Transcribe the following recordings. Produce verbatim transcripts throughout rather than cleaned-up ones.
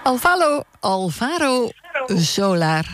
Alvaro, Alvaro Solar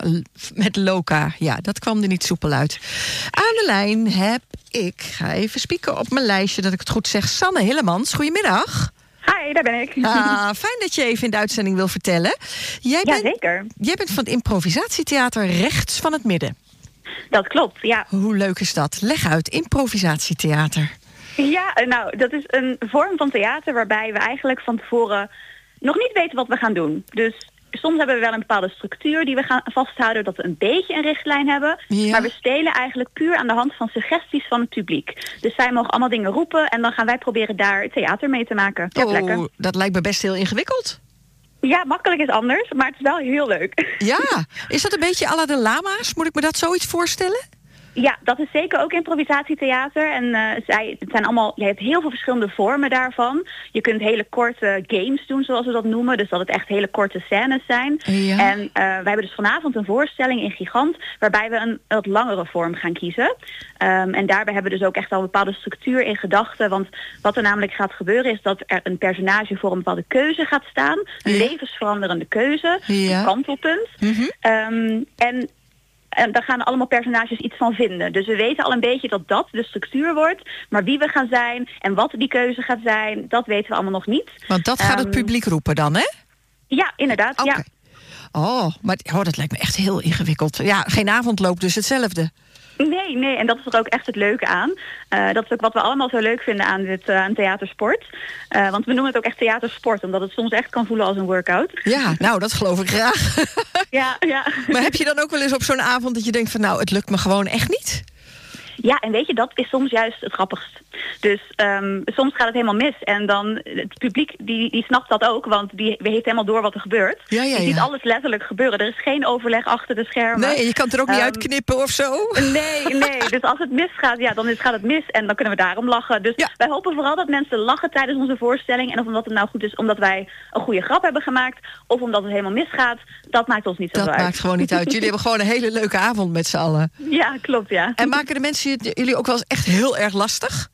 met Loca. Ja, dat kwam er niet soepel uit. Aan de lijn heb ik, ga even spieken op mijn lijstje dat ik het goed zeg, Sanne Hillemans. Goedemiddag. Hi, daar ben ik. Ah, fijn dat je even in de uitzending wil vertellen. Jij ja, bent, zeker. Jij bent van het improvisatietheater Rechts van het Midden. Dat klopt, ja. Hoe leuk is dat? Leg uit, improvisatietheater. Ja, nou, dat is een vorm van theater waarbij we eigenlijk van tevoren nog niet weten wat we gaan doen. Dus soms hebben we wel een bepaalde structuur die we gaan vasthouden, dat we een beetje een richtlijn hebben. Ja. Maar we spelen eigenlijk puur aan de hand van suggesties van het publiek. Dus zij mogen allemaal dingen roepen en dan gaan wij proberen daar theater mee te maken. Oh, dat lijkt me best heel ingewikkeld. Ja, makkelijk is anders, maar het is wel heel leuk. Ja, is dat een beetje à la de lama's? Moet ik me dat zoiets voorstellen? Ja, dat is zeker ook improvisatietheater. En uh, zij, het zijn allemaal, je hebt heel veel verschillende vormen daarvan. Je kunt hele korte games doen, zoals we dat noemen. Dus dat het echt hele korte scènes zijn. Ja. En uh, wij hebben dus vanavond een voorstelling in Gigant, waarbij we een wat langere vorm gaan kiezen. Um, en daarbij hebben we dus ook echt al een bepaalde structuur in gedachten. Want wat er namelijk gaat gebeuren is dat er een personage voor een bepaalde keuze gaat staan. Een ja. levensveranderende keuze. Ja. Een kantelpunt. Mm-hmm. Um, en En daar gaan allemaal personages iets van vinden. Dus we weten al een beetje dat dat de structuur wordt. Maar wie we gaan zijn en wat die keuze gaat zijn, dat weten we allemaal nog niet. Want dat gaat um, het publiek roepen dan, hè? Ja, inderdaad. Okay. Ja. Oh, maar oh, dat lijkt me echt heel ingewikkeld. Ja, geen avondloop, dus hetzelfde. Nee, nee, en dat is er ook echt het leuke aan. Uh, dat is ook wat we allemaal zo leuk vinden aan dit uh, aan theatersport. Uh, want we noemen het ook echt theatersport, omdat het soms echt kan voelen als een workout. Ja, nou, dat geloof ik graag. ja, ja. Maar heb je dan ook wel eens op zo'n avond dat je denkt van, nou, het lukt me gewoon echt niet? Ja, en weet je, dat is soms juist het grappigst. Dus um, soms gaat het helemaal mis. En dan het publiek, die, die snapt dat ook. Want die heeft helemaal door wat er gebeurt. Ja, ja, ja. Je ziet alles letterlijk gebeuren. Er is geen overleg achter de schermen. Nee, en je kan het er ook niet um, uitknippen of zo. Nee, nee. Dus als het misgaat, ja, dan gaat het mis. En dan kunnen we daarom lachen. Dus ja. wij hopen vooral dat mensen lachen tijdens onze voorstelling. En of omdat het nou goed is omdat wij een goede grap hebben gemaakt. Of omdat het helemaal misgaat. Dat maakt ons niet zo dat uit. Dat maakt gewoon niet uit. Jullie hebben gewoon een hele leuke avond met z'n allen. Ja, klopt, ja. En maken de mensen jullie ook wel eens echt heel erg lastig?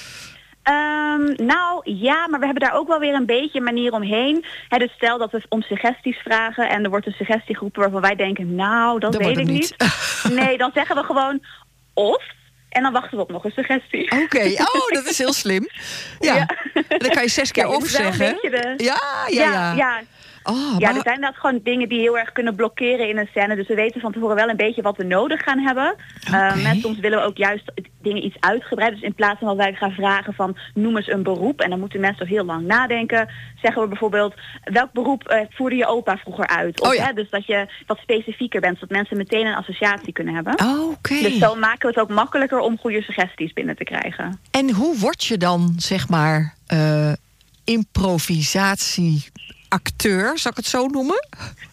Um, nou, ja, maar we hebben daar ook wel weer een beetje een manier omheen. He, dus stel dat we om suggesties vragen en er wordt een suggestie geroepen waarvan wij denken, nou, dat, dat weet ik niet. niet. Nee, dan zeggen we gewoon of. En dan wachten we op nog een suggestie. Oké, okay. Oh, dat is heel slim. Ja. ja. En dan kan je zes keer ja, of zeggen. De... Ja, ja, ja. ja, ja. Oh, ja, maar... er zijn inderdaad gewoon dingen die heel erg kunnen blokkeren in een scène. Dus we weten van tevoren wel een beetje wat we nodig gaan hebben. Okay. Um, en soms willen we ook juist dingen iets uitgebreid. Dus in plaats van dat wij gaan vragen van noem eens een beroep. En dan moeten mensen toch heel lang nadenken. Zeggen we bijvoorbeeld, welk beroep uh, voerde je opa vroeger uit? Of, oh, ja. hè, dus dat je wat specifieker bent. Zodat mensen meteen een associatie kunnen hebben. Oh, okay. Dus zo maken we het ook makkelijker om goede suggesties binnen te krijgen. En hoe word je dan, zeg maar, uh, improvisatie... acteur, zal ik het zo noemen?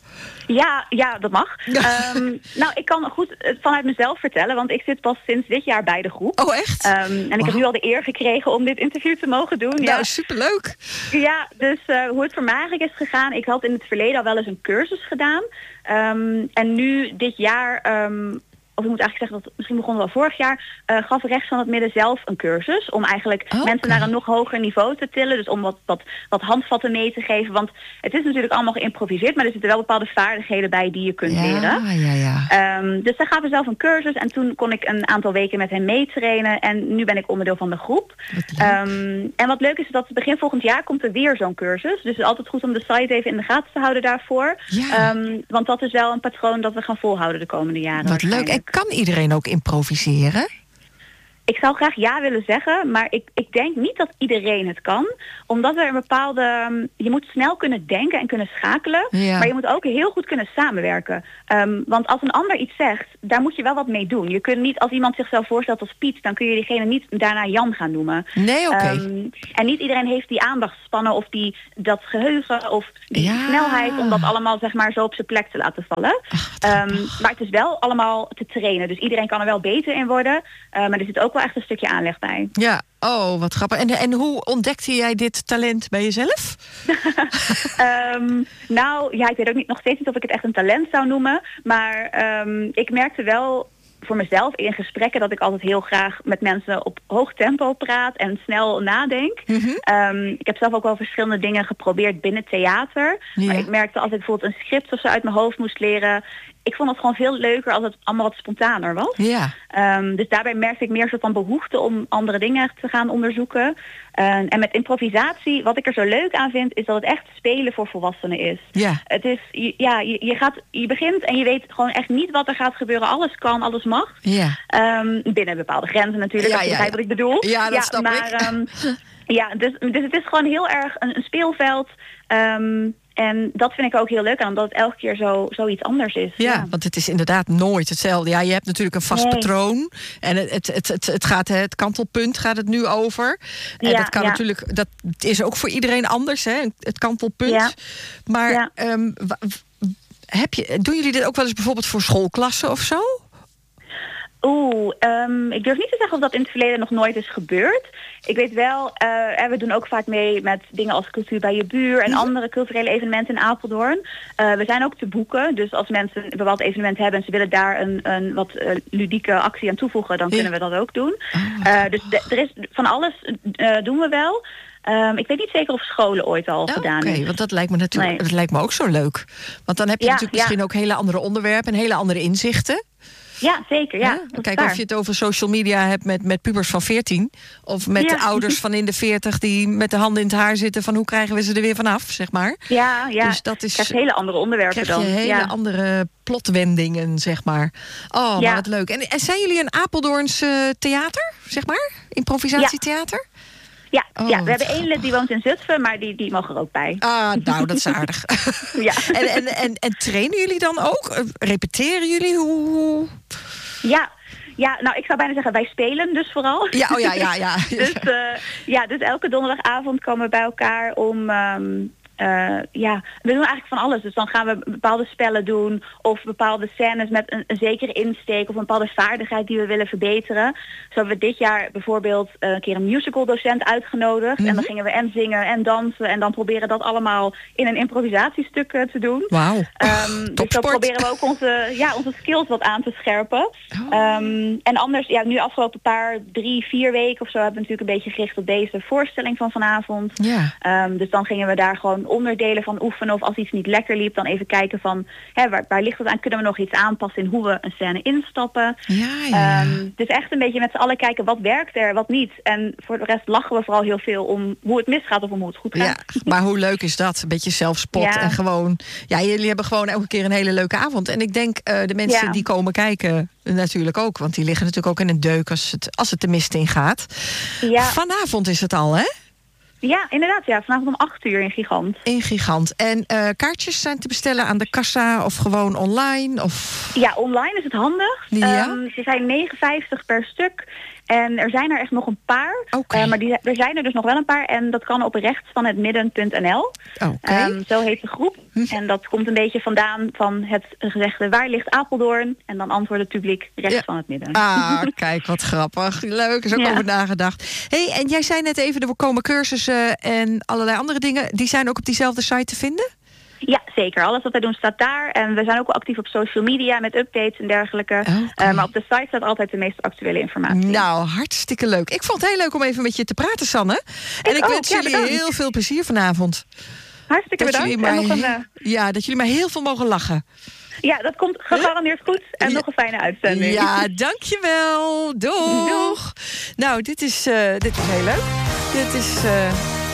Ja, ja, dat mag. Ja. Um, nou, ik kan goed vanuit mezelf vertellen, want ik zit pas sinds dit jaar bij de groep. Oh, echt? Um, en wow. ik heb nu al de eer gekregen om dit interview te mogen doen. Nou, ja. superleuk. Ja, dus uh, hoe het voor mij eigenlijk is gegaan, ik had in het verleden al wel eens een cursus gedaan. Um, en nu, dit jaar... Um, of ik moet eigenlijk zeggen, dat misschien begon wel vorig jaar, uh, gaf Rechts van het Midden zelf een cursus. Om eigenlijk okay. mensen naar een nog hoger niveau te tillen. Dus om wat, wat, wat handvatten mee te geven. Want het is natuurlijk allemaal geïmproviseerd, maar er zitten wel bepaalde vaardigheden bij die je kunt ja, leren. Ja, ja. Um, dus daar gaven we zelf een cursus. En toen kon ik een aantal weken met hem meetrainen. En nu ben ik onderdeel van de groep. Um, en wat leuk is, dat begin volgend jaar komt er weer zo'n cursus. Dus het is altijd goed om de site even in de gaten te houden daarvoor. Ja. Um, want dat is wel een patroon dat we gaan volhouden de komende jaren. Wat leuk. En kan iedereen ook improviseren? Ik zou graag ja willen zeggen, maar ik, ik denk niet dat iedereen het kan. Omdat er een bepaalde... Je moet snel kunnen denken en kunnen schakelen. Ja. Maar je moet ook heel goed kunnen samenwerken. Um, want als een ander iets zegt, daar moet je wel wat mee doen. Je kunt niet, als iemand zichzelf voorstelt als Piet, dan kun je diegene niet daarna Jan gaan noemen. Nee, oké. Okay. Um, en niet iedereen heeft die aandachtspannen of die, dat geheugen of die ja. snelheid om dat allemaal zeg maar zo op zijn plek te laten vallen. Ach, um, maar het is wel allemaal te trainen. Dus iedereen kan er wel beter in worden. Uh, maar er zit ook wel echt een stukje aanleg bij. Ja, oh, wat grappig. En, en hoe ontdekte jij dit talent bij jezelf? um, nou, ja, ik weet ook niet, nog steeds niet of ik het echt een talent zou noemen. Maar um, ik merkte wel voor mezelf in gesprekken dat ik altijd heel graag met mensen op hoog tempo praat en snel nadenk. Mm-hmm. Um, ik heb zelf ook wel verschillende dingen geprobeerd binnen theater. Ja. Maar ik merkte als ik bijvoorbeeld een script of zo uit mijn hoofd moest leren, ik vond het gewoon veel leuker als het allemaal wat spontaner was. Ja. Um, dus daarbij merkte ik meer soort van behoefte om andere dingen te gaan onderzoeken. Uh, en met improvisatie, wat ik er zo leuk aan vind, is dat het echt spelen voor volwassenen is. Ja. Het is, ja, je, je, gaat, je begint en je weet gewoon echt niet wat er gaat gebeuren. Alles kan, alles mag. Ja. Um, binnen bepaalde grenzen natuurlijk, ja, als je ja, begrijpt ja. wat ik bedoel. Ja, dat ja, snap maar, ik. Um, ja, dus, dus het is gewoon heel erg een, een speelveld. Um, En dat vind ik ook heel leuk aan, omdat het elke keer zo zoiets anders is. Ja, ja, want het is inderdaad nooit hetzelfde. Ja, je hebt natuurlijk een vast nee. patroon. En het, het, het, het, het, gaat, het kantelpunt gaat het nu over. En ja, dat kan ja. natuurlijk, dat is ook voor iedereen anders, hè? Het kantelpunt. Ja. Maar ja. Um, heb je, doen jullie dit ook wel eens bijvoorbeeld voor schoolklassen of zo? Oeh, um, ik durf niet te zeggen of dat in het verleden nog nooit is gebeurd. Ik weet wel, uh, en we doen ook vaak mee met dingen als cultuur bij je buur en mm-hmm. andere culturele evenementen in Apeldoorn. Uh, we zijn ook te boeken, dus als mensen een bepaald evenement hebben en ze willen daar een, een wat uh, ludieke actie aan toevoegen, dan ja. kunnen we dat ook doen. Oh, uh, dus de, er is van alles uh, doen we wel. Um, ik weet niet zeker of scholen ooit al oh, gedaan Oké, okay, want dat lijkt me natuurlijk, nee. dat lijkt me ook zo leuk. Want dan heb je ja, natuurlijk ja. misschien ook hele andere onderwerpen en hele andere inzichten. Ja, zeker. Ja, ja? Kijk, of je het over social media hebt met, met pubers van veertien. Of met ja. ouders van in de veertig die met de handen in het haar zitten van hoe krijgen we ze er weer vanaf, zeg maar. Ja, ja. Dus dat is, krijg je hele andere onderwerpen krijg je dan. hele ja. andere plotwendingen, zeg maar. Oh, ja. maar wat leuk. En, en zijn jullie een Apeldoorns uh, theater, zeg maar? Improvisatietheater? Ja. Ja, oh, ja, we hebben één lid die woont in Zutphen, maar die, die mag er ook bij. Ah, nou, dat is aardig. ja. en, en, en, en trainen jullie dan ook? Repeteren jullie? Hoe... Ja, ja, nou, ik zou bijna zeggen, wij spelen dus vooral. Ja, oh ja, ja, ja. dus, uh, ja, dus elke donderdagavond komen we bij elkaar om... Um, Uh, ja, we doen eigenlijk van alles. Dus dan gaan we bepaalde spellen doen of bepaalde scènes met een, een zekere insteek of een bepaalde vaardigheid die we willen verbeteren. Zo hebben we dit jaar bijvoorbeeld uh, een keer een musical docent uitgenodigd. Mm-hmm. En dan gingen we en zingen en dansen en dan proberen dat allemaal in een improvisatiestuk uh, te doen. Wauw. Um, dus zo proberen we ook onze, ja, onze skills wat aan te scherpen. Oh. Um, en anders, ja, nu afgelopen paar, drie, vier weken of zo hebben we natuurlijk een beetje gericht op deze voorstelling van vanavond. Yeah. Um, dus dan gingen we daar gewoon onderdelen van oefenen of als iets niet lekker liep, dan even kijken van hè, waar, waar ligt het aan? Kunnen we nog iets aanpassen in hoe we een scène instappen? Ja, ja. Um, dus echt een beetje met z'n allen kijken wat werkt er, wat niet. En voor de rest lachen we vooral heel veel om hoe het misgaat of om hoe het goed gaat. Ja, maar hoe leuk is dat? Een beetje zelfspot ja. en gewoon... Ja, jullie hebben gewoon elke keer een hele leuke avond. En ik denk uh, de mensen ja. die komen kijken natuurlijk ook, want die liggen natuurlijk ook in een deuk als het, als het de mist in gaat. Ja. Vanavond is het al, hè? Ja, inderdaad. Ja, vanavond om acht uur in Gigant. In Gigant. En uh, kaartjes zijn te bestellen aan de kassa of gewoon online? Of... Ja, online is het handig. Ja. Um, ze zijn negen vijftig per stuk. En er zijn er echt nog een paar. Okay. Uh, maar die, er zijn er dus nog wel een paar. En dat kan op rechtsvanhetmidden punt n l. Okay. Um, zo heet de groep. Hm. En dat komt een beetje vandaan van het gezegde waar ligt Apeldoorn? En dan antwoordt het publiek rechts ja. van het midden. Ah, kijk, wat grappig. Leuk, is ook ja. over nagedacht. Hey, en jij zei net even, er komen cursussen en allerlei andere dingen. Die zijn ook op diezelfde site te vinden? Ja, zeker. Alles wat wij doen staat daar. En we zijn ook wel actief op social media met updates en dergelijke. Okay. Uh, maar op de site staat altijd de meest actuele informatie. Nou, hartstikke leuk. Ik vond het heel leuk om even met je te praten, Sanne. En ik, ik wens ja, jullie bedankt. heel veel plezier vanavond. Hartstikke dat bedankt. Maar, en nog een, uh... Ja, dat jullie maar heel veel mogen lachen. Ja, dat komt gegarandeerd goed. En ja. nog een fijne uitzending. Ja, dankjewel. Doeg. Doeg. Nou, dit is, uh, dit is heel leuk. Dit is... Uh...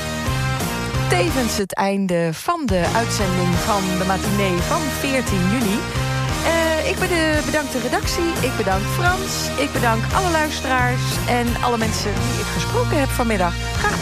tevens het einde van de uitzending van de matinee van veertien juni. Uh, ik bedank de redactie, ik bedank Frans, ik bedank alle luisteraars en alle mensen die ik gesproken heb vanmiddag. Graag